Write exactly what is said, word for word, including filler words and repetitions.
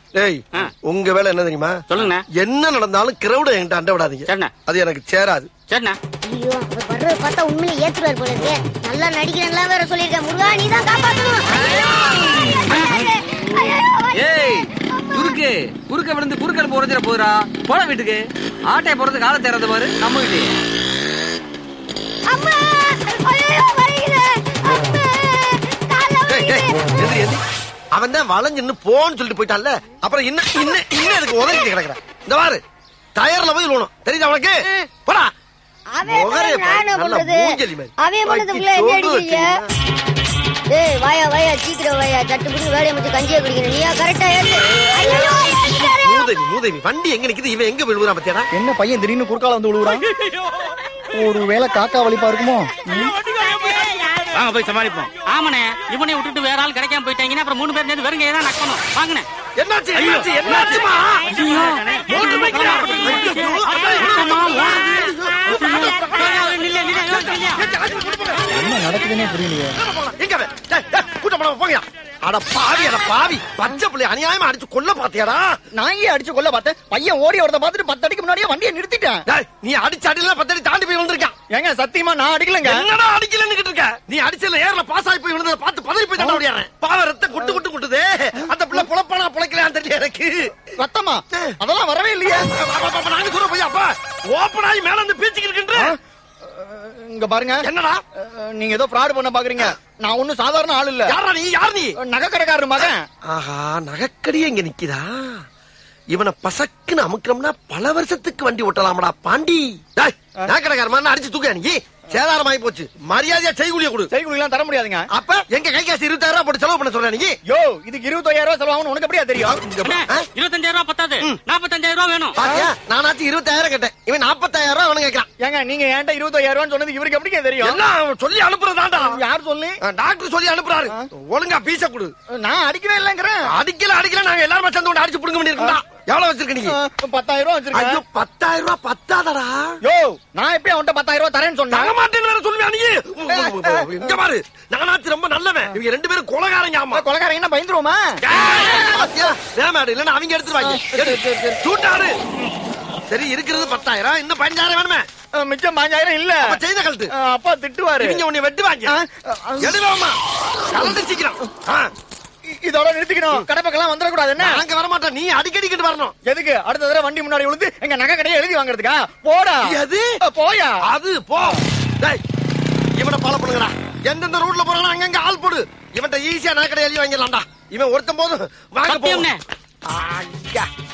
டேய் உங்க வேலை என்ன தெரியுமா? சொல்லுங்க. என்ன நடந்தாலும் கிரௌட என்கிட்ட அண்ட விடாதீங்க. அது எனக்கு சேராது. சரிண்ணா. ஐயோ அவர் வர்றத பார்த்தா உண்மையிலே ஏத்துறாரு போல இருக்கு. நல்லா நடிக்கிறேன்ல வேற சொல்லிருக்க. முருகா நீ தான் காப்பாத்தணும். ஏய் குறுக்கு குறுக்க விழுந்து குறுக்கல் போறதுல போறா. போற வீட்டுக்கு ஆட்டை போறது கால தேறது பாரு நம்ம வீட்டு. அம்மா ஐயோ வலிக்குது. அம்மா கால வலிக்குது. அவன் தான் வளைஞ்சு போன்னு சொல்லிட்டு போயிட்டான்ல. அப்புறம் இன்னும் இன்னும் இன்னும் அதுக்கு உதவிட்டு கிடக்குறேன். இந்த பாரு டயர்ல போய் விழணும். தெரியுதா உனக்கு? போடா. அவன் நானே பண்றது. அவன் பண்ணதுக்குள்ள என்ன அடிக்கிறீங்க? டேய் வாயா வாயா சீக்கிரம் வாயா. சட்டு புடி வேலைய முடிச்சு கஞ்சியை குடிக்கிறேன். நீயா கரெக்டா ஏத்து. ஐயோ மூதேவி மூதேவி வண்டி எங்க நிக்குது? இவன் எங்க விழுவுறான் பத்தியாடா? என்ன பையன் திடீர்னு குறுக்கால வந்து விழுவுறான்? ஒரு வேளை காக்கா வலிப்பா இருக்குமோ? வாங்க போய் சமாளிப்போம். ஆமாண்ணே இவனை விட்டுட்டு வேற ஆள் கிடைக்காம போயிட்டாங்கன்னா அப்புறம் மூணு பேர் சேர்ந்து வெறுங்க ஏதான் நக்கணும். வாங்கண்ணே. என்னாச்சு என்னாச்சு என்னாச்சுமா? என்ன நடக்குதுன்னே புரியலையே. எங்க கூட்டம் போங்க. அட பாவி அட பாவி பச்சை பிள்ளை அநியாயமா அடிச்சு கொல்ல பாத்தியாடா? நான் ஏன் அடிச்சு கொல்ல பார்த்தேன்? பையன் ஓடி வரத பாத்துட்டு பத்து அடிக்கு முன்னாடியே வண்டியை நிறுத்திட்டேன். நீ அடிச்சு அடியில பத்து அடி தாண்டி போய் விழுந்திருக்கான். ஏங்க சத்தியமா நான் அடிக்கலங்க. என்னடா அடிக்கலன்னு இருக்க? நீ அடிச்சல ஏர்ல பாஸ் ஆகி போய் விழுந்தத பார்த்து பதறி போய் தட முடியாறேன். பாவ ரத்த குட்டு குட்டு குட்டுதே. அந்த பிள்ளை புலப்பானா புளைக்கலையான்னு தெரியல எனக்கு. ரத்தமா? அதெல்லாம் வரவே இல்லையா? நாங்க சொல்ற போய் அப்பா ஓப்பனாகி மேல இருந்து பீச்சிட்டு இருக்கின்ற. இங்க பாருங்க. என்னடா நீங்க ஏதோ ஃப்ராட் பண்ண பாக்குறீங்க. நான் ஒன்னும் சாதாரண ஆள் இல்ல. யாரா நீ? யார் நீ? நகைக்கடைக்காரர் மகன். ஆஹா நகைக்கடியே இங்க நிக்குதா? இவனை பசக்குன்னு அமுக்கணும்னா பல வருஷத்துக்கு வண்டி ஓட்டலாமடா பாண்டி. நகைக்கடைக்காரமா அடிச்சு தூக்க நீ சேதாரமாயி போச்சு. மரியாதையா செய்கூலிய கொடு. செய்கூலிலாம் தர முடியாதுங்க. அப்ப எங்க கை காசு இருபத்தாயிரம் ரூபாய் போட்டு செலவு பண்ண சொல்ற நீ? யோ இதுக்கு இருபத்தாயிரம் ரூபாய் செலவாகும் உனக்கு எப்படியா தெரியும்? இருபத்தஞ்சாயிரம் ரூபாய் பத்தாது. நாற்பத்தஞ்சாயிரம் ரூபாய் வேணும். நானாச்சும் இருபத்தாயிரம் கேட்டேன். இவன் நாற்பத்தாயிரம் ரூபாய் அவனு கேட்கறான். ஏங்க நீங்க என்கிட்ட இருபத்தாயிரம் ரூபாய் சொன்னது இவருக்கு எப்படி தெரியும்? எல்லாம் சொல்லி அனுப்புறதாண்டா. யார் சொல்லி? டாக்டர் சொல்லி அனுப்புறாரு. ஒழுங்கா பீச கொடு. நான் அடிக்கவே இல்லங்கிறேன். அடிக்கல அடிக்கல நாங்க எல்லாரும் சேர்ந்து கொண்டு அடிச்சு புடுங்க வேண்டியிருக்கா. எவ்வளவு வச்சிருக்க நீங்க? பத்தாயிரம் ரூபாய் வச்சிருக்கேன். ஐயோ பத்தாயிரம் ரூபாய் பத்தாதடா. யோ நான் எப்படி அவன்கிட்ட பத்தாயிரம் ரூபாய் தரேன்னு சொன்னேன்? மாட்டேன்னு வேற சொல்லுவியா நீ? இங்க பாரு நானாச்சு ரொம்ப நல்லவன். இவங்க ரெண்டு பேரும் கொலகாரங்க. ஆமா கொலகாரங்க பயந்துருவோமா? வேமாடு இல்லன்னா அவங்க எடுத்துருவாங்க. சூட்டாரு. சரி இருக்கிறது பத்தாயிரம். இன்னும் பதினஞ்சாயிரம் வேணுமே. மிச்சம் பாஞ்சாயிரம் இல்ல. செய்த கழுத்து அப்பா திட்டுவாரு. இவங்க உன்னை வெட்டுவாங்க. எடுவாமா கலந்து சீக்கிரம். இதோட நிறுத்திக்கணும். கடை பக்கம் வந்துடக்கூடாது. என்ன அங்க வரமாட்டோம். நீ அடிக்கடிக்கிட்டு வரணும். எதுக்கு? அடுத்த தடவை வண்டி முன்னாடி விழுந்து எங்க நகை கடையை எழுதி வாங்குறதுக்கா? போடா. எது போயா? அது போ. இவனை ஃபாலோ பண்ணுங்கடா. எந்தெந்த ரூட்ல போறானோ அங்கங்க ஆள் போடு. இவன்ட்ட ஈஸியா நகை கடையை எழுதி வாங்கிடலாம்டா. இவன் ஒருத்தன் போதும் வாங்க போ.